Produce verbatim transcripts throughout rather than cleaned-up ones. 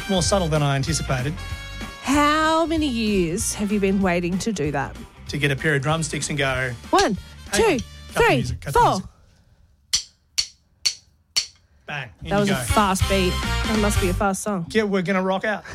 more subtle than I anticipated. How many years have you been waiting to do that? To get a pair of drumsticks and go, One, Hang on. two, Cut the three, music, cut the four. music. Bang, in That you was go. a fast beat. That must be a fast song. Yeah, we're going to rock out.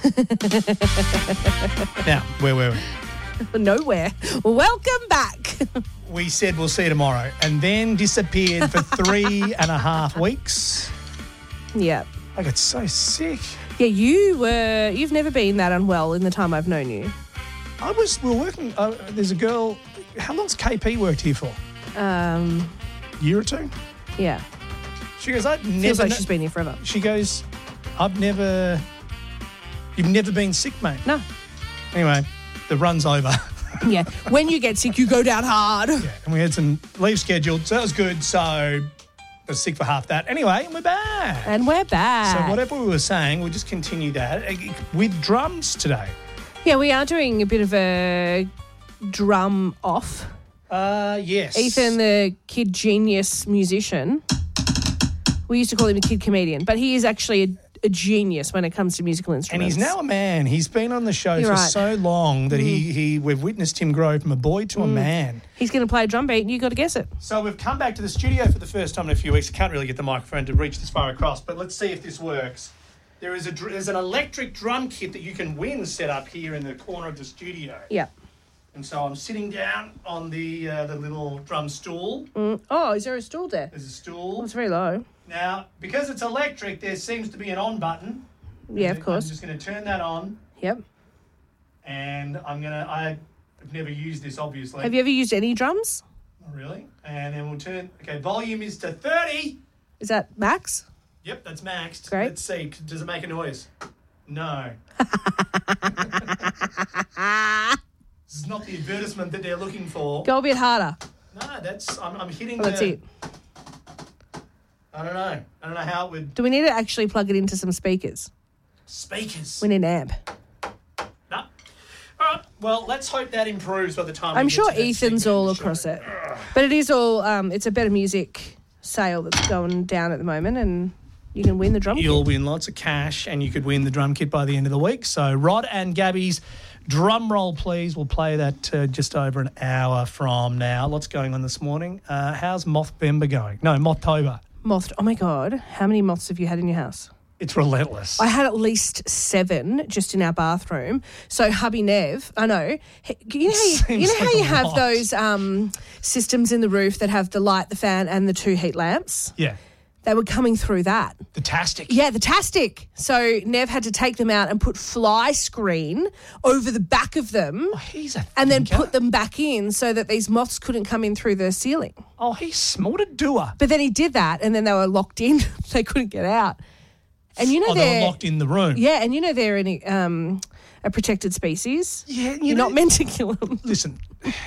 Now, where were we? Nowhere. Welcome back. We said we'll see you tomorrow and then disappeared for three and a half weeks. Yeah. I got so sick. Yeah, you were, you've never been that unwell in the time I've known you. I was, we were working, uh, there's a girl, how long's K P worked here for? Um, Year or two? yeah. She goes, I've never... Feels like kn- she's been here forever. She goes, I've never... You've never been sick, mate. No. Anyway, the run's over. Yeah. When you get sick, you go down hard. Yeah, and we had some leave scheduled, so that was good. So I was sick for half that. Anyway, and we're back. And we're back. So whatever we were saying, we'll just continue that uh, with drums today. Yeah, we are doing a bit of a drum off. Uh, yes. Ethan, the kid genius musician, we used to call him a kid comedian, but he is actually a, a genius when it comes to musical And instruments. he's now a man. He's been on the show You're for right. so long that he, he we've witnessed him grow from a boy to a man. He's going to play a drum beat and you got to guess it. So we've come back to the studio for the first time in a few weeks. I can't really get the microphone to reach this far across, but let's see if this works. There is a dr- there's an electric drum kit that you can win set up here in the corner of the studio. Yeah. And so I'm sitting down on the uh, the little drum stool. Mm. Oh, is there a stool there? There's a Oh, stool. it's very low. Now, because it's electric, there seems to be an on button. Yeah, of I'm course. just going to turn that on, Yep. and I'm going to... I've never used this, obviously. Have you ever used any drums? Not really. And then we'll turn... Okay, volume is to thirty. Is that max? Yep, that's maxed. Great. Let's see. Does it make a noise? No. This is not the advertisement that they're looking for. Go a bit harder. No, that's... I'm, I'm hitting Oh, that's the... it. I don't know. I don't know how it would... Do we need to actually plug it into some speakers? Speakers. We need an amp. No. All right. Well, let's hope that improves by the time we I'm get sure to that Ethan's segment of all the show. across it. But it is all, um, it's a Better Music sale that's going down at the moment and you can win the drum You'll kit. win lots of cash and you could win the drum kit by the end of the week. So Rod and Gabby's drum roll, please. We'll play that uh, just over an hour from now. Lots going on this morning. Uh, how's Mothbember going? No, Mothtober. Moth. Oh, my God. How many moths have you had in your house? It's relentless. I had at least seven just in our bathroom. So hubby Nev, I know, he- you know how you, Seems you, know how like you a have lot. those um, systems in the roof that have the light, the fan, and the two heat lamps? yeah. They were coming through that. The Tastic. Yeah, the Tastic. So Nev had to take them out and put fly screen over the back of them Oh, he's a and then thinker. put them back in so that these moths couldn't come in through the ceiling. Oh, he's smart a doer. But then he did that and then they were locked in. They couldn't get out. And you know Oh, they they're were locked in the room. Yeah, and you know they're in um, a protected species. Yeah, you You're know, not meant to kill them. Listen.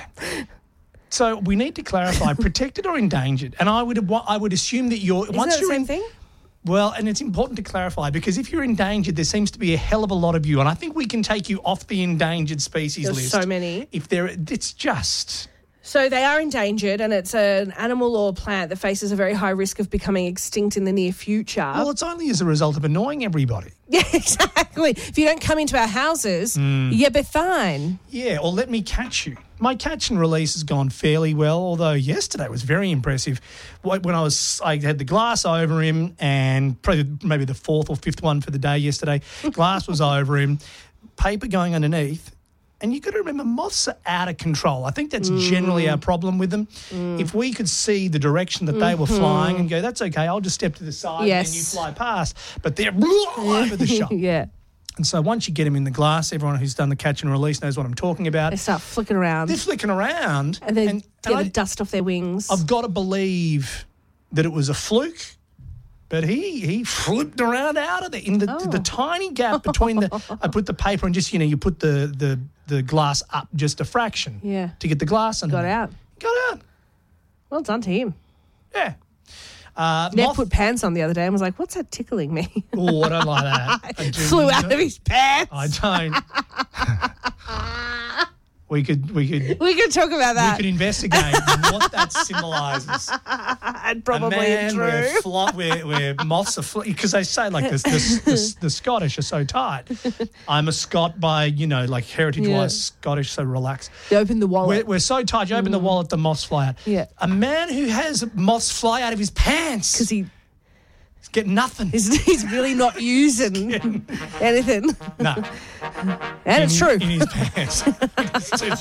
So we need to clarify protected or endangered. And I would I would assume that you're Isn't once that the you're same in, thing? Well, and it's important to clarify because if you're endangered, there seems to be a hell of a lot of you, and I think we can take you off the endangered species There's list. so many. If there, it's just So they are endangered, and it's an animal or plant that faces a very high risk of becoming extinct in the near future. well, it's only as a result of annoying everybody. Yeah, exactly. If you don't come into our houses, you'll be fine. Yeah, or let me catch you. My catch and release has gone fairly well, although yesterday was very impressive. Wh- When I was, I had the glass over him, and probably maybe the fourth or fifth one for the day yesterday. Glass was over him, paper going underneath. And you've got to remember, moths are out of control. I think that's generally our problem with them. If we could see the direction that they were flying and go, that's okay, I'll just step to the side Yes. and you fly past. But they're all over the shop. Yeah. And so once you get them in the glass, everyone who's done the catch and release knows what I'm talking about. They start flicking around. They're flicking around. and then and, get and the I, dust off their wings. I've got to believe that it was a fluke. But he he flipped around out of there in the Oh. the tiny gap between the. I put the paper and just you know you put the the, the glass up just a fraction. Yeah. To get the glass under Got there. out. Got out. Well done to him. Yeah. Uh, Nev moth- put pants on the other day and was like, what's that tickling me? oh, I don't like that. I do Flew out not- of his pants. I don't. We could, we could, We can talk about we that. could investigate what that symbolises. And probably a man true. where, fly, where, where moths are flying, because they say like this, this, this, the Scottish are so tight. I'm a Scot by, you know, like heritage-wise Yeah. Scottish, so relax. They open the wallet. We're, we're so tight. You open the wallet, the moths fly out. Yeah. A man who has moths fly out of his pants. Because he Get nothing. is he's really not using anything. No. And it's in, true. In his pants. It's too